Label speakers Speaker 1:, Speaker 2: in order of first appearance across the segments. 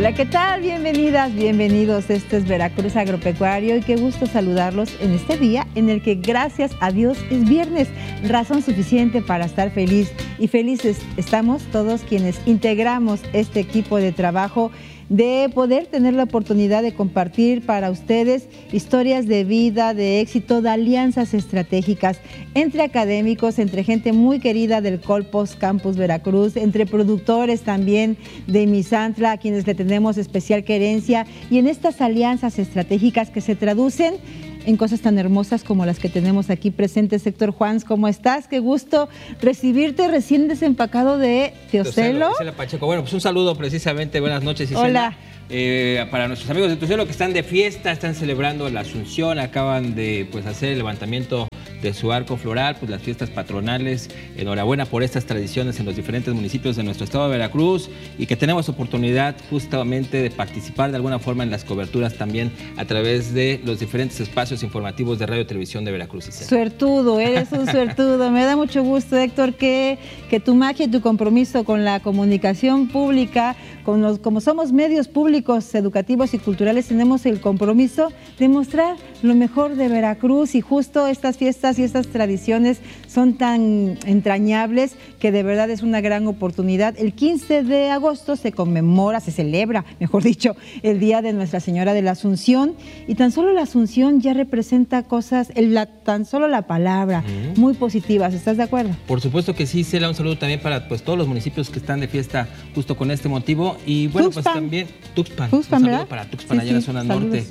Speaker 1: Hola, ¿qué tal? Bienvenidas, bienvenidos. Este es Veracruz Agropecuario y qué gusto saludarlos en este día en el que, gracias a Dios, es viernes. Razón suficiente para estar feliz y felices estamos todos quienes integramos este equipo de trabajo, de poder tener la oportunidad de compartir para ustedes historias de vida, de éxito, de alianzas estratégicas entre académicos, entre gente muy querida del Colpos Campus Veracruz, entre productores también de Misantla, a quienes le tenemos especial querencia, y en estas alianzas estratégicas que se traducen en cosas tan hermosas como las que tenemos aquí presentes. Héctor Juans, ¿cómo estás? Qué gusto recibirte recién desempacado de Teocelo.
Speaker 2: Isela Pacheco. Bueno, pues un saludo precisamente, buenas noches, Isela.
Speaker 1: Hola.
Speaker 2: Para nuestros amigos de Teocelo que están de fiesta, están celebrando la Asunción, acaban de hacer el levantamiento de su arco floral, pues las fiestas patronales. Enhorabuena por estas tradiciones en los diferentes municipios de nuestro estado de Veracruz y que tenemos oportunidad justamente de participar de alguna forma en las coberturas también a través de los diferentes espacios informativos de Radio y Televisión de Veracruz. Isela.
Speaker 1: Suertudo, eres un suertudo. Me da mucho gusto, Héctor, que tu magia y tu compromiso con la comunicación pública, como somos medios públicos, educativos y culturales, tenemos el compromiso de mostrar lo mejor de Veracruz, y justo estas fiestas y estas tradiciones son tan entrañables que de verdad es una gran oportunidad. El 15 de agosto se celebra, mejor dicho, el Día de Nuestra Señora de la Asunción, y tan solo la Asunción ya representa cosas, tan solo la palabra, muy positivas. ¿Estás de acuerdo?
Speaker 2: Por supuesto que sí, Cela, un saludo también para todos los municipios que están de fiesta justo con este motivo. Y bueno,
Speaker 1: Tuxpan.
Speaker 2: Pues también Tuxpan, un saludo, ¿verdad? Para Tuxpan, allá en la zona norte.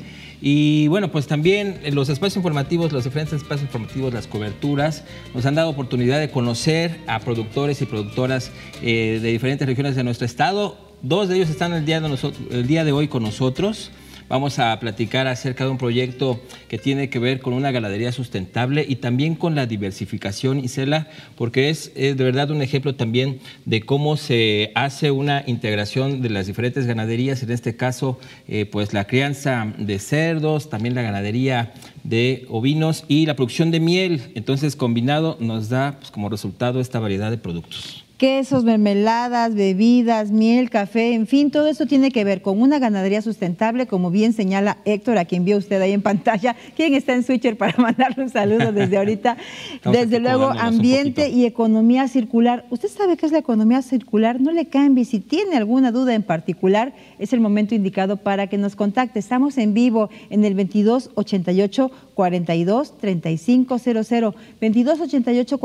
Speaker 2: Y bueno, pues también los espacios informativos, los diferentes espacios informativos, las coberturas, nos han dado oportunidad de conocer a productores y productoras de diferentes regiones de nuestro estado. Dos de ellos están el día de hoy con nosotros. Vamos a platicar acerca de un proyecto que tiene que ver con una ganadería sustentable y también con la diversificación, Isela, porque es de verdad un ejemplo también de cómo se hace una integración de las diferentes ganaderías, en este caso pues la crianza de cerdos, también la ganadería de ovinos y la producción de miel. Entonces, combinado nos da pues como resultado esta variedad de productos.
Speaker 1: Quesos, mermeladas, bebidas, miel, café, en fin, todo eso tiene que ver con una ganadería sustentable, como bien señala Héctor, a quien vio usted ahí en pantalla, quien está en Switcher para mandarle un saludo desde ahorita. Desde luego, ambiente y economía circular. ¿Usted sabe qué es la economía circular? No le cambie. Si tiene alguna duda en particular, es el momento indicado para que nos contacte. Estamos en vivo en el 2288 42 3500, 2288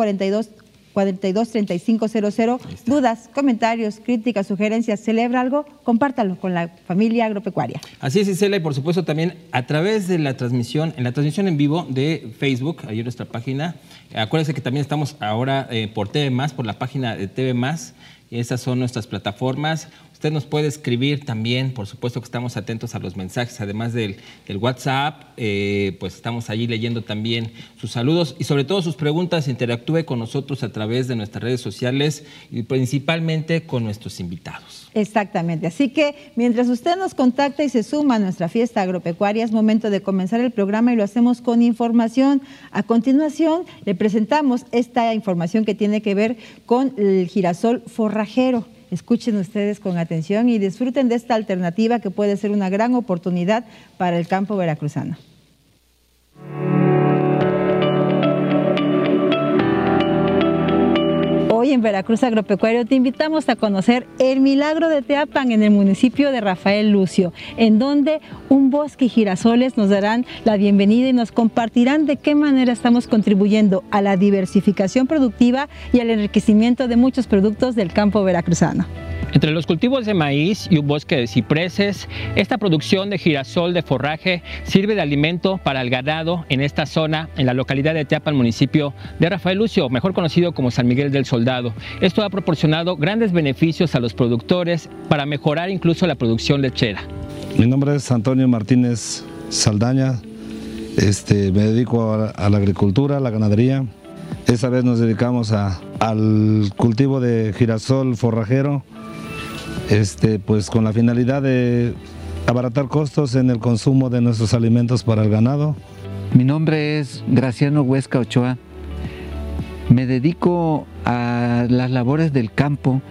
Speaker 1: 42 3500. Dudas, comentarios, críticas, sugerencias, celebra algo, compártalo con la familia agropecuaria.
Speaker 2: Así es, Isela, y por supuesto también a través de la transmisión en vivo de Facebook, ahí en nuestra página. Acuérdense que también estamos ahora por TV+, por la página de TV+, y esas son nuestras plataformas. Usted nos puede escribir también, por supuesto que estamos atentos a los mensajes, además del WhatsApp, pues estamos allí leyendo también sus saludos y sobre todo sus preguntas. Interactúe con nosotros a través de nuestras redes sociales y principalmente con nuestros invitados.
Speaker 1: Exactamente, así que mientras usted nos contacta y se suma a nuestra fiesta agropecuaria, es momento de comenzar el programa y lo hacemos con información. A continuación, le presentamos esta información que tiene que ver con el girasol forrajero. Escuchen ustedes con atención y disfruten de esta alternativa que puede ser una gran oportunidad para el campo veracruzano. Hoy en Veracruz Agropecuario te invitamos a conocer el Milagro de Teapan en el municipio de Rafael Lucio, en donde un bosque y girasoles nos darán la bienvenida y nos compartirán de qué manera estamos contribuyendo a la diversificación productiva y al enriquecimiento de muchos productos del campo veracruzano.
Speaker 3: Entre los cultivos de maíz y un bosque de cipreses, esta producción de girasol de forraje sirve de alimento para el ganado en esta zona, en la localidad de Teapan, municipio de Rafael Lucio, mejor conocido como San Miguel del Soldado. Esto ha proporcionado grandes beneficios a los productores para mejorar incluso la producción lechera.
Speaker 4: Mi nombre es Antonio Martínez Saldaña, me dedico a la agricultura, a la ganadería. Esta vez nos dedicamos al cultivo de girasol forrajero, pues con la finalidad de abaratar costos en el consumo de nuestros alimentos para el ganado.
Speaker 5: Mi nombre es Graciano Huesca Ochoa. Me dedico a las labores del campo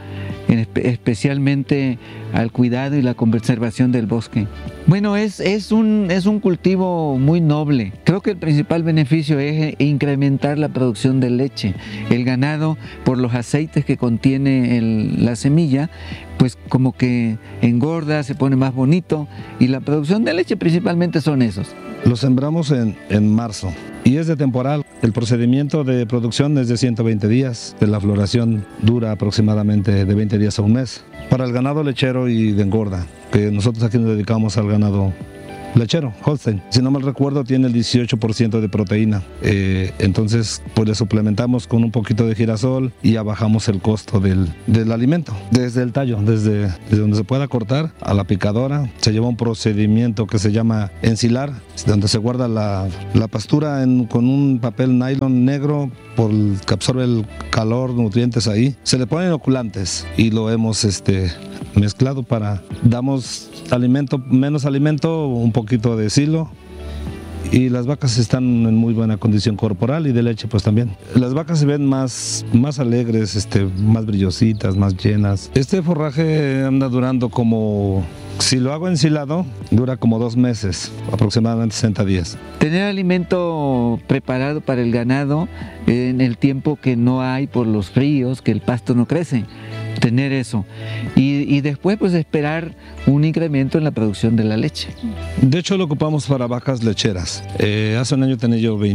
Speaker 5: especialmente al cuidado y la conservación del bosque. Bueno, es un cultivo muy noble. Creo que el principal beneficio es incrementar la producción de leche. El ganado, por los aceites que contiene la semilla, pues como que engorda, se pone más bonito, y la producción de leche principalmente son esos.
Speaker 4: Lo sembramos en marzo y es de temporal. El procedimiento de producción es de 120 días. La floración dura aproximadamente de 20 días a un mes. Para el ganado lechero y de engorda, que nosotros aquí nos dedicamos al ganado lechero, Holstein. Si no mal recuerdo, tiene el 18% de proteína. Entonces, pues le suplementamos con un poquito de girasol y ya bajamos el costo del alimento. Desde el tallo, desde donde se pueda cortar a la picadora, se lleva un procedimiento que se llama ensilar, donde se guarda la pastura con un papel nylon negro que absorbe el calor, nutrientes ahí. Se le ponen inoculantes y lo hemos mezclado damos menos alimento, un poquito de silo, y las vacas están en muy buena condición corporal y de leche pues también. Las vacas se ven más alegres, más brillositas, más llenas. Este forraje anda durando si lo hago ensilado, dura como 2 meses, aproximadamente 60 días.
Speaker 5: Tener alimento preparado para el ganado en el tiempo que no hay por los fríos, que el pasto no crece. Tener eso y después pues esperar un incremento en la producción de la leche.
Speaker 4: De hecho lo ocupamos para vacas lecheras. Hace un año tenía yo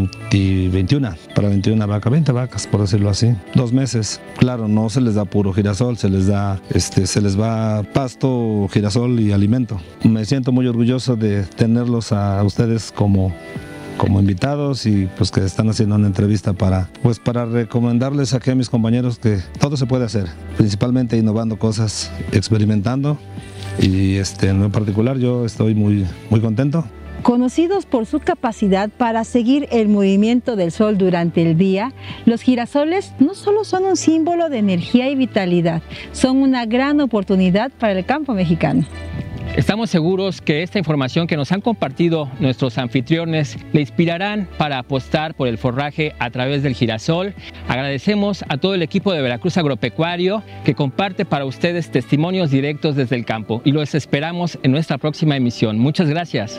Speaker 4: 21 vacas, por decirlo así. 2 meses. Claro, no se les da puro girasol, se les va pasto, girasol y alimento. Me siento muy orgulloso de tenerlos a ustedes como invitados y pues que están haciendo una entrevista para recomendarles aquí a mis compañeros que todo se puede hacer, principalmente innovando cosas, experimentando, y en particular yo estoy muy, muy contento.
Speaker 1: Conocidos por su capacidad para seguir el movimiento del sol durante el día, los girasoles no solo son un símbolo de energía y vitalidad, son una gran oportunidad para el campo mexicano.
Speaker 3: Estamos seguros que esta información que nos han compartido nuestros anfitriones le inspirarán para apostar por el forraje a través del girasol. Agradecemos a todo el equipo de Veracruz Agropecuario que comparte para ustedes testimonios directos desde el campo y los esperamos en nuestra próxima emisión. Muchas gracias.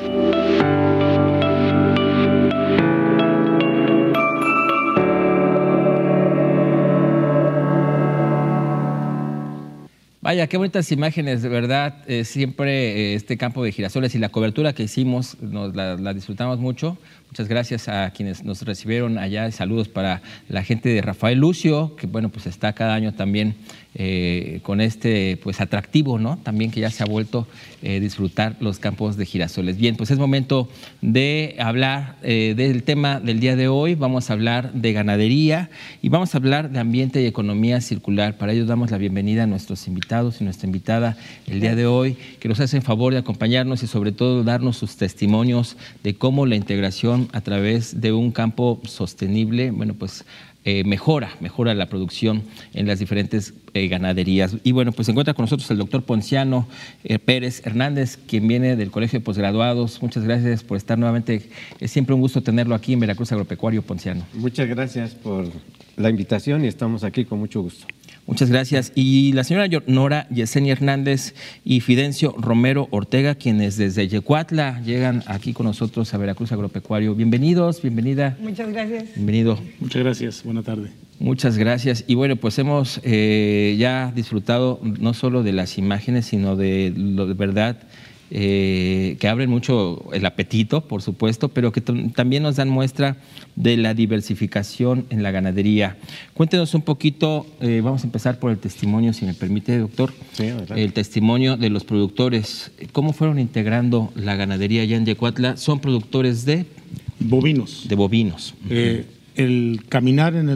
Speaker 3: Vaya, qué bonitas imágenes, de verdad. Siempre este campo de girasoles y la cobertura que hicimos, la disfrutamos mucho. Muchas gracias a quienes nos recibieron allá. Saludos para la gente de Rafael Lucio, que bueno, pues está cada año también con pues atractivo, ¿no? También que ya se ha vuelto disfrutar los campos de girasoles. Bien, pues es momento de hablar del tema del día de hoy. Vamos a hablar de ganadería y vamos a hablar de ambiente y economía circular. Para ello damos la bienvenida a nuestros invitados y nuestra invitada el día de hoy, que nos hacen favor de acompañarnos y sobre todo darnos sus testimonios de cómo la integración a través de un campo sostenible, bueno, pues mejora la producción en las diferentes ganaderías. Y bueno, pues se encuentra con nosotros el doctor Ponciano Pérez Hernández, quien viene del Colegio de Posgraduados. Muchas gracias por estar nuevamente. Es siempre un gusto tenerlo aquí en Veracruz Agropecuario, Ponciano.
Speaker 6: Muchas gracias por la invitación y estamos aquí con mucho gusto.
Speaker 3: Muchas gracias. Y la señora Nora Yesenia Hernández y Fidencio Romero Ortega, quienes desde Yecuatla llegan aquí con nosotros a Veracruz Agropecuario. Bienvenidos, bienvenida.
Speaker 7: Muchas gracias.
Speaker 3: Bienvenido.
Speaker 8: Muchas gracias, buena tarde.
Speaker 3: Muchas gracias. Y bueno, pues hemos ya disfrutado no solo de las imágenes, sino de lo de verdad que abren mucho el apetito, por supuesto, pero que también nos dan muestra de la diversificación en la ganadería. Cuéntenos un poquito, vamos a empezar por el testimonio, si me permite, doctor.
Speaker 6: Sí,
Speaker 3: el testimonio de los productores. ¿Cómo fueron integrando la ganadería allá en Yecuatla? ¿Son productores de?
Speaker 8: Bovinos.
Speaker 3: De bovinos.
Speaker 8: El caminar en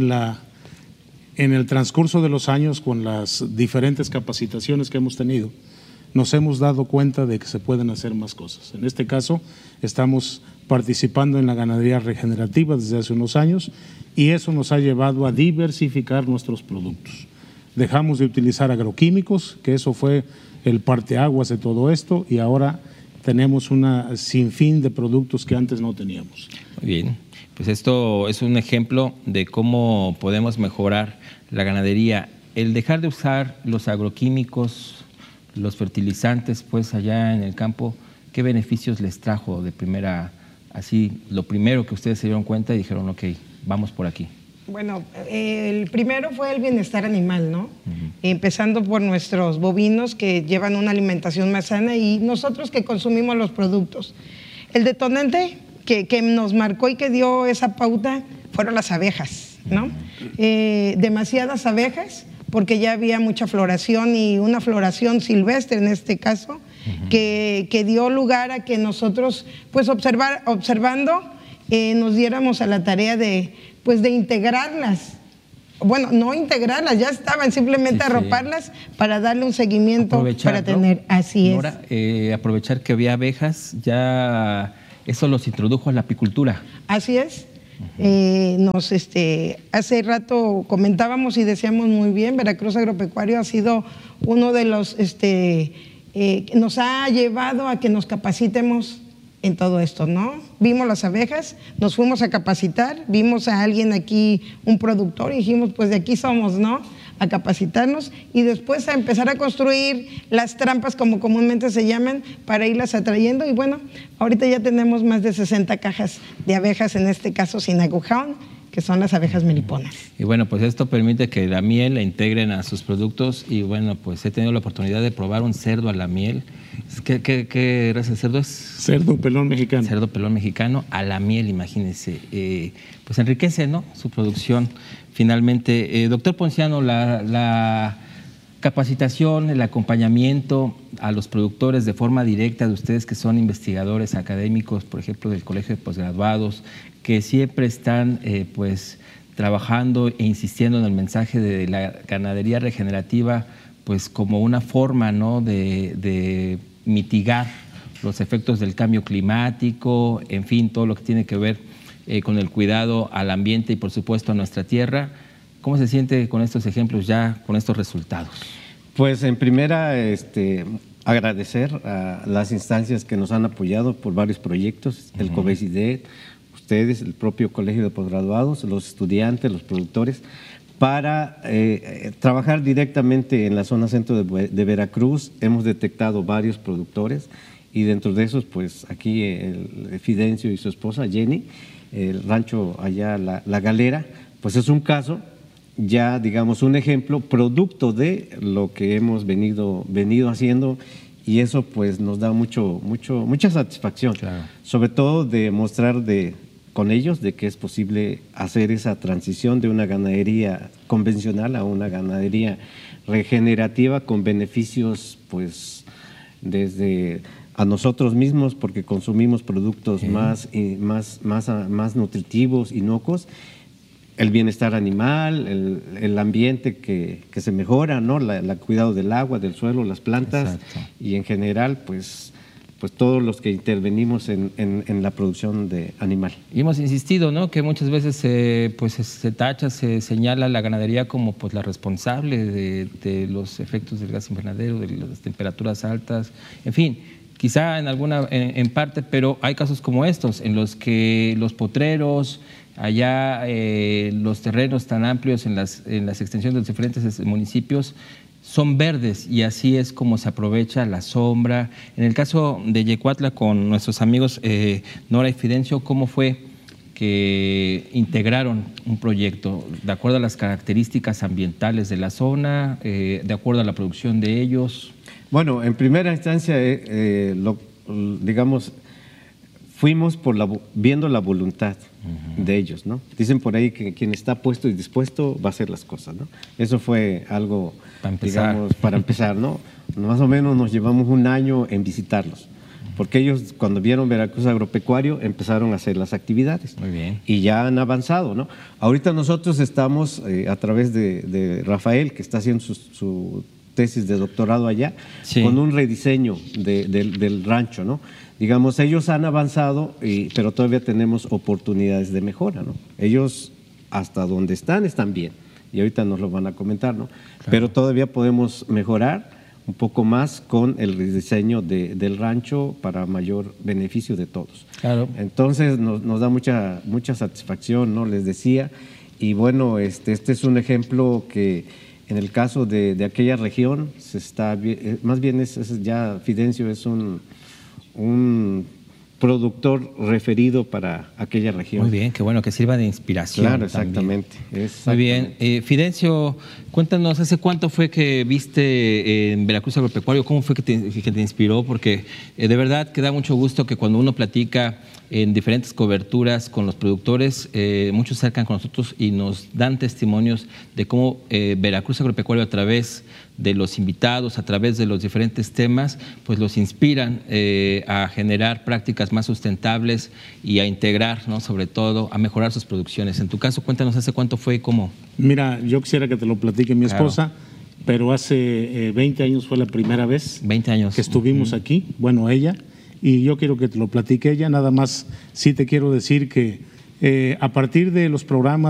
Speaker 8: el transcurso de los años con las diferentes capacitaciones que hemos tenido, nos hemos dado cuenta de que se pueden hacer más cosas. En este caso, estamos participando en la ganadería regenerativa desde hace unos años y eso nos ha llevado a diversificar nuestros productos. Dejamos de utilizar agroquímicos, que eso fue el parteaguas de todo esto, y ahora tenemos una sinfín de productos que antes no teníamos.
Speaker 3: Muy bien, pues esto es un ejemplo de cómo podemos mejorar la ganadería
Speaker 2: el dejar de usar los agroquímicos, los fertilizantes, pues allá en el campo, ¿qué beneficios les trajo de primera, así, lo primero que ustedes se dieron cuenta y dijeron, ok, vamos por aquí?
Speaker 7: Bueno, el primero fue el bienestar animal, ¿no? Empezando por nuestros bovinos que llevan una alimentación más sana y nosotros que consumimos los productos. El detonante que nos marcó y que dio esa pauta fueron las abejas, ¿no? Demasiadas abejas porque ya había mucha floración y una floración silvestre en este caso que dio lugar a que nosotros, pues observando, nos diéramos a la tarea de integrarlas. Bueno, no integrarlas, ya estaban, simplemente arroparlas para darle un seguimiento para tener, así
Speaker 2: Nora, aprovechar que había abejas, ya eso los introdujo a la apicultura.
Speaker 7: Así es. Hace rato comentábamos y decíamos muy bien, Veracruz Agropecuario ha sido uno de los, nos ha llevado a que nos capacitemos en todo esto, ¿no? Vimos las abejas, nos fuimos a capacitar, vimos a alguien aquí, un productor, y dijimos, pues de aquí somos, ¿no? A capacitarnos y después a empezar a construir las trampas, como comúnmente se llaman, para irlas atrayendo. Y bueno, ahorita ya tenemos más de 60 cajas de abejas, en este caso sin agujón, que son las abejas meliponas.
Speaker 2: Y bueno, pues esto permite que la miel la integren a sus productos y bueno, pues he tenido la oportunidad de probar un cerdo a la miel. ¿Qué raza de cerdo es?
Speaker 8: Cerdo pelón mexicano.
Speaker 2: Cerdo pelón mexicano a la miel, imagínense. Pues enriquece, ¿no?, su producción. Finalmente, doctor Ponciano, la capacitación, el acompañamiento a los productores de forma directa de ustedes que son investigadores académicos, por ejemplo, del Colegio de Posgraduados, que siempre están pues trabajando e insistiendo en el mensaje de la ganadería regenerativa, pues como una forma, ¿no?, de mitigar los efectos del cambio climático, en fin, todo lo que tiene que ver con el cuidado al ambiente y por supuesto a nuestra tierra. ¿Cómo se siente con estos ejemplos ya, con estos resultados?
Speaker 6: Pues en primera, agradecer a las instancias que nos han apoyado por varios proyectos, el COBESIDET, ustedes, el propio Colegio de Posgraduados, los estudiantes, los productores, para trabajar directamente en la zona centro de Veracruz. Hemos detectado varios productores y dentro de esos, pues aquí el Fidencio y su esposa Jenny, el rancho allá, la Galera, pues es un caso, ya digamos un ejemplo, producto de lo que hemos venido haciendo, y eso pues nos da mucha satisfacción, claro. Sobre todo de mostrar con ellos de que es posible hacer esa transición de una ganadería convencional a una ganadería regenerativa con beneficios pues desde a nosotros mismos, porque consumimos productos más nutritivos, inocuos, el bienestar animal, el ambiente que se mejora, ¿no? El cuidado del agua, del suelo, las plantas. Exacto. Y en general, pues todos los que intervenimos en la producción de animal. Y
Speaker 2: hemos insistido, ¿no?, que muchas veces se tacha, se señala a la ganadería como pues la responsable de los efectos del gas invernadero, de las temperaturas altas, en fin. Quizá en parte, pero hay casos como estos, en los que los potreros, allá los terrenos tan amplios en las extensiones de los diferentes municipios son verdes y así es como se aprovecha la sombra. En el caso de Yecuatla con nuestros amigos Nora y Fidencio, ¿cómo fue que integraron un proyecto de acuerdo a las características ambientales de la zona, de acuerdo a la producción de ellos?
Speaker 6: Bueno, en primera instancia, digamos, fuimos viendo la voluntad de ellos, ¿no? Dicen por ahí que quien está puesto y dispuesto va a hacer las cosas, ¿no? Eso fue algo, digamos, para empezar, ¿no? Más o menos nos llevamos un año en visitarlos, porque ellos cuando vieron Veracruz Agropecuario empezaron a hacer las actividades.
Speaker 2: Muy bien.
Speaker 6: Y ya han avanzado, ¿no? Ahorita nosotros estamos a través de Rafael, que está haciendo su tesis de doctorado allá, sí, con un rediseño del rancho, ¿no? Digamos, ellos han avanzado, pero todavía tenemos oportunidades de mejora, ¿no? Ellos hasta donde están bien, y ahorita nos lo van a comentar, ¿no? Claro. Pero todavía podemos mejorar un poco más con el rediseño del rancho para mayor beneficio de todos.
Speaker 2: Claro.
Speaker 6: Entonces nos da mucha satisfacción, ¿no? Les decía, y bueno, este es un ejemplo que En el caso de aquella región, más bien ya Fidencio es un productor referido para aquella región.
Speaker 2: Muy bien, qué bueno, que sirva de inspiración.
Speaker 6: Claro, exactamente.
Speaker 2: Muy bien. Fidencio, cuéntanos, ¿hace cuánto fue que viste en Veracruz Agropecuario? ¿Cómo fue que te inspiró? Porque de verdad que da mucho gusto que cuando uno platica en diferentes coberturas con los productores, muchos se acercan con nosotros y nos dan testimonios de cómo Veracruz Agropecuario, a través de los invitados, a través de los diferentes temas, pues los inspiran a generar prácticas más sustentables y a integrar, ¿no?, sobre todo, a mejorar sus producciones. En tu caso, cuéntanos, ¿hace cuánto fue y cómo?
Speaker 8: Mira, yo quisiera que te lo platique mi esposa, pero hace 20 años fue la primera vez
Speaker 2: 20 años.
Speaker 8: Que estuvimos aquí, bueno, ella, y yo quiero que te lo platique ella. Nada más sí te quiero decir que a partir de los programas